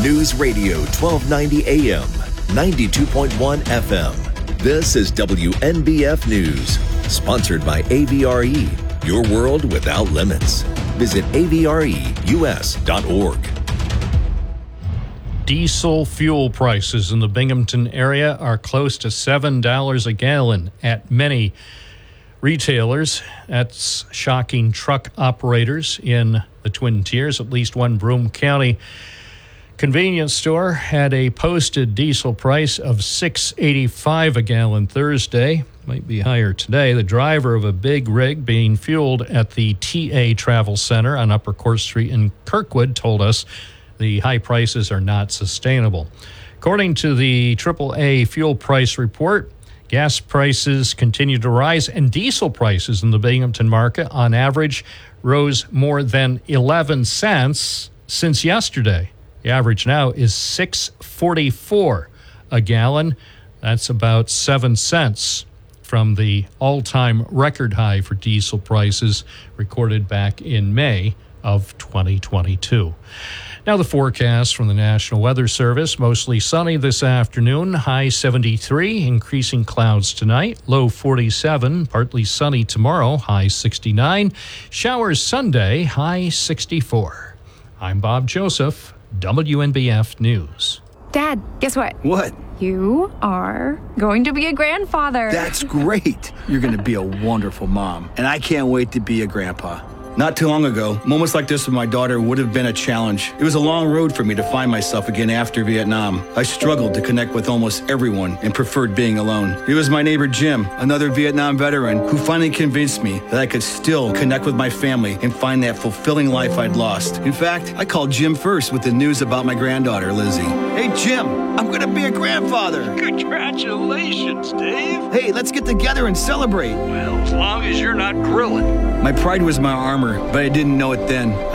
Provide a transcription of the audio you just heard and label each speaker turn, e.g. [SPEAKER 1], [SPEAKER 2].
[SPEAKER 1] News Radio 1290 AM, 92.1 FM. This is WNBF News, sponsored by AVRE, your world without limits. Visit avreus.org.
[SPEAKER 2] Diesel fuel prices in the Binghamton area are close to $7 a gallon at many retailers. That's shocking truck operators in the Twin Tiers. At least one Broome County convenience store had a posted diesel price of $6.85 a gallon Thursday. Might be higher today. The driver of a big rig being fueled at the TA Travel Center on Upper Court Street in Kirkwood told us the high prices are not sustainable. According to the AAA fuel price report, gas prices continue to rise, and diesel prices in the Binghamton market on average rose more than 11 cents since yesterday. The average now is $6.44 a gallon. That's about 7 cents from the all-time record high for diesel prices recorded back in May of 2022. Now the forecast from the National Weather Service. Mostly sunny this afternoon, high 73, increasing clouds tonight, low 47, partly sunny tomorrow, high 69, showers Sunday, high 64. I'm Bob Joseph, WNBF News.
[SPEAKER 3] Dad, guess what?
[SPEAKER 4] What?
[SPEAKER 3] You are going to be a grandfather.
[SPEAKER 4] That's great. You're going to be a wonderful mom, and I can't wait to be a grandpa. Not too long ago, moments like this with my daughter would have been a challenge. It was a long road for me to find myself again after Vietnam. I struggled to connect with almost everyone and preferred being alone. It was my neighbor Jim, another Vietnam veteran, who finally convinced me that I could still connect with my family and find that fulfilling life I'd lost. In fact, I called Jim first with the news about my granddaughter, Lizzie. Hey, Jim, I'm going to be a grandfather.
[SPEAKER 5] Congratulations, Dave.
[SPEAKER 4] Hey, let's get together and celebrate.
[SPEAKER 5] Well, as long as you're not grilling.
[SPEAKER 4] My pride was my armor, but I didn't know it then.